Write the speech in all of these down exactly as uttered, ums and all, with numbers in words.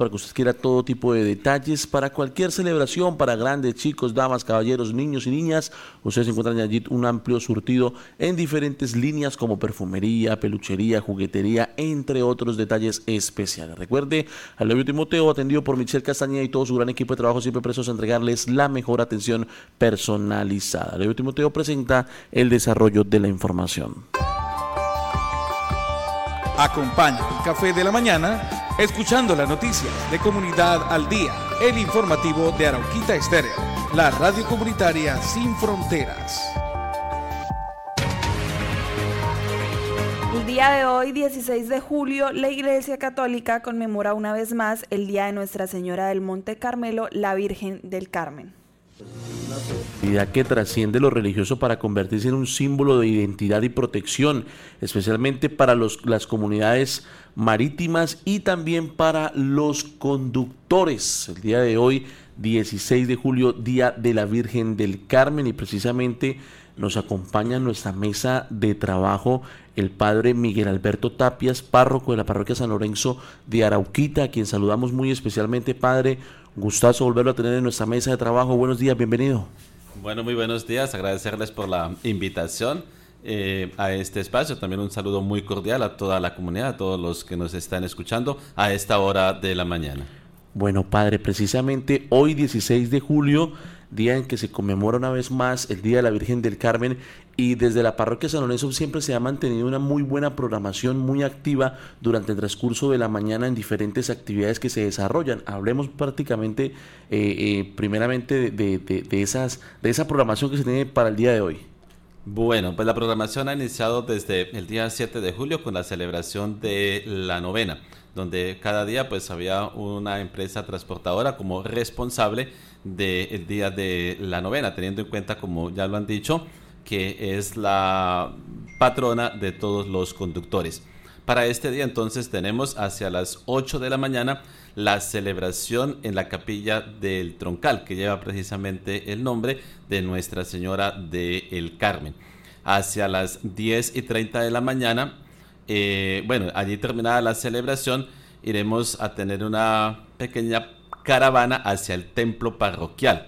para que usted quiera todo tipo de detalles para cualquier celebración, para grandes, chicos, damas, caballeros, niños y niñas. Ustedes encuentran allí un amplio surtido en diferentes líneas como perfumería, peluchería, juguetería, entre otros detalles especiales. Recuerde, al Leovio Timoteo, atendido por Michelle Castañeda y todo su gran equipo de trabajo, siempre prestos a entregarles la mejor atención personalizada. Leovio Timoteo presenta el desarrollo de la información. Acompaña el café de la mañana escuchando las noticias de Comunidad al Día, el informativo de Arauquita Estéreo, la radio comunitaria sin fronteras. El día de hoy, dieciséis de julio, la Iglesia Católica conmemora una vez más el Día de Nuestra Señora del Monte Carmelo, la Virgen del Carmen. Festividad que trasciende lo religioso para convertirse en un símbolo de identidad y protección, especialmente para los, las comunidades marítimas y también para los conductores. El día de hoy, dieciséis de julio, Día de la Virgen del Carmen, y precisamente nos acompaña en nuestra mesa de trabajo el padre Miguel Alberto Tapias, párroco de la parroquia San Lorenzo de Arauquita, a quien saludamos muy especialmente. Padre, gustazo volverlo a tener en nuestra mesa de trabajo. Buenos días, bienvenido. Bueno, muy buenos días, agradecerles por la invitación eh, a este espacio. También un saludo muy cordial a toda la comunidad, a todos los que nos están escuchando a esta hora de la mañana. Bueno, padre, precisamente hoy, dieciséis de julio, día en que se conmemora una vez más el Día de la Virgen del Carmen, y desde la parroquia San Lorenzo siempre se ha mantenido una muy buena programación, muy activa durante el transcurso de la mañana en diferentes actividades que se desarrollan. Hablemos prácticamente, eh, eh, primeramente, de, de, de, esas, de esa programación que se tiene para el día de hoy. Bueno, pues la programación ha iniciado desde el día siete de julio con la celebración de la novena, donde cada día pues había una empresa transportadora como responsable del día de la novena, teniendo en cuenta, como ya lo han dicho, que es la patrona de todos los conductores. Para este día entonces tenemos hacia las ocho de la mañana la celebración en la capilla del Troncal, que lleva precisamente el nombre de Nuestra Señora del Carmen. Hacia las diez y treinta de la mañana, eh, bueno, allí terminada la celebración, iremos a tener una pequeña caravana hacia el templo parroquial.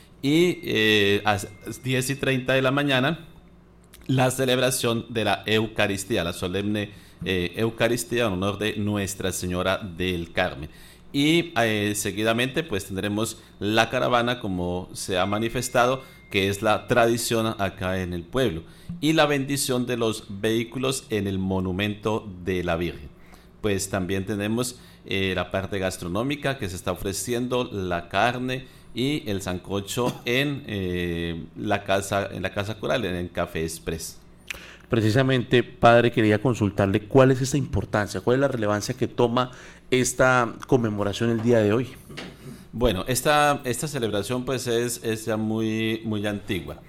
Y eh, a las diez y treinta de la mañana, la celebración de la Eucaristía, la solemne eh, Eucaristía en honor de Nuestra Señora del Carmen. Y eh, seguidamente pues tendremos la caravana, como se ha manifestado, que es la tradición acá en el pueblo, y la bendición de los vehículos en el monumento de la Virgen. Pues también tenemos eh, la parte gastronómica que se está ofreciendo, la carne y el sancocho en, eh, la casa, en la casa coral, en el Café Express. Precisamente, padre, quería consultarle cuál es esta importancia, cuál es la relevancia que toma esta conmemoración el día de hoy. Bueno, esta, esta celebración pues es, es ya muy, muy antigua.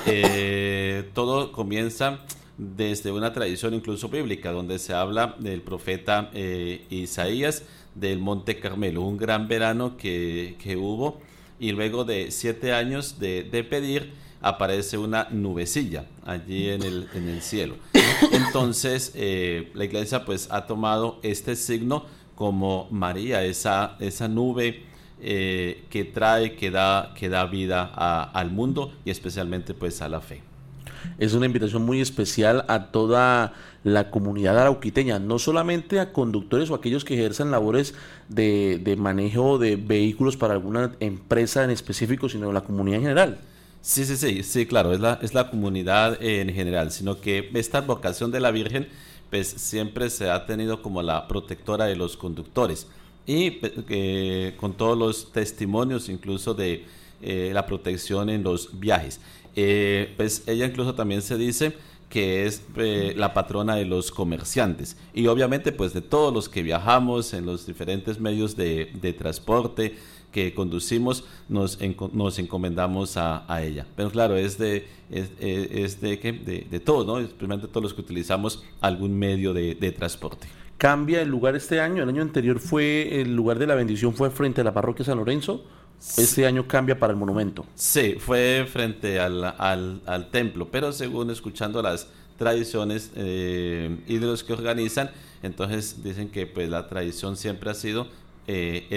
Eh, todo comienza desde una tradición incluso bíblica, donde se habla del profeta eh, Isaías del Monte Carmelo, un gran verano que, que hubo, y luego de siete años de, de pedir, aparece una nubecilla allí en el, en el cielo. Entonces eh, la iglesia pues ha tomado este signo como María, esa, esa nube eh, que trae, que da, que da vida a, al mundo y especialmente pues a la fe. Es una invitación muy especial a toda la comunidad arauquiteña, no solamente a conductores o aquellos que ejerzan labores de, de manejo de vehículos para alguna empresa en específico, sino a la comunidad en general. Sí, sí, sí, sí, claro, es la, es la comunidad en general, sino que esta vocación de la Virgen pues siempre se ha tenido como la protectora de los conductores, y eh, con todos los testimonios incluso de eh, la protección en los viajes. Eh, pues ella incluso también se dice que es eh, la patrona de los comerciantes y obviamente pues de todos los que viajamos en los diferentes medios de, de transporte que conducimos, nos, enco- nos encomendamos a, a ella. Pero claro, es de, es, es, es de, ¿qué? de, de todos, ¿no? Especialmente todos los que utilizamos algún medio de, de transporte. ¿Cambia el lugar este año? El año anterior fue, el lugar de la bendición fue frente a la parroquia San Lorenzo. Este año cambia para el monumento. Sí, fue frente al, al, al templo, pero según escuchando las tradiciones eh, y de los que organizan, entonces dicen que pues la tradición siempre ha sido eh,